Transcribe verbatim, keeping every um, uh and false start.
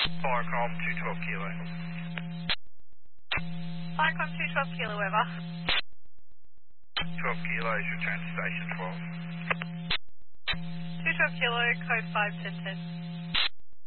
Firecom two twelve kilo. Firecom two twelve kilo, Weber. twelve kilos, return to station twelve. two twelve kilo, code five ten ten.